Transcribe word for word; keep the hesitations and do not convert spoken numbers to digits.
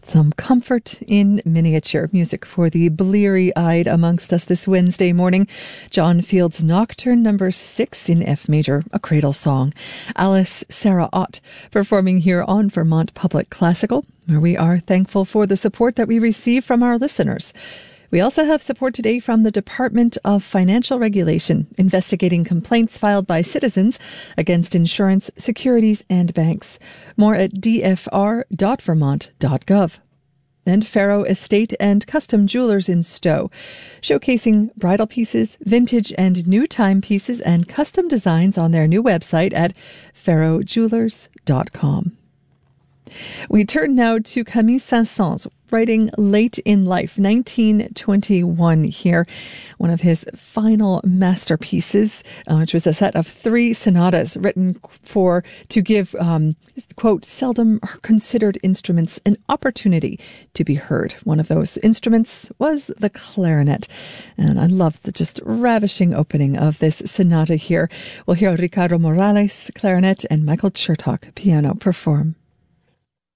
Some comfort in miniature music for the bleary-eyed amongst us this Wednesday morning. John Field's Nocturne number six in F major, a cradle song. Alice Sarah Ott performing here on Vermont Public Classical, where we are thankful for the support that we receive from our listeners. We also have support today from the Department of Financial Regulation, investigating complaints filed by citizens against insurance, securities, and banks. More at d f r dot vermont dot gov. And Faro Estate and Custom Jewelers in Stowe, showcasing bridal pieces, vintage and new timepieces, and custom designs on their new website at faro jewelers dot com. We turn now to Camille Saint-Saëns, writing late in life, nineteen twenty-one here, one of his final masterpieces, uh, which was a set of three sonatas written for to give, um, quote, seldom considered instruments an opportunity to be heard. One of those instruments was the clarinet, and I love the just ravishing opening of this sonata here. We'll hear Ricardo Morales, clarinet, and Michael Chertok, piano, perform.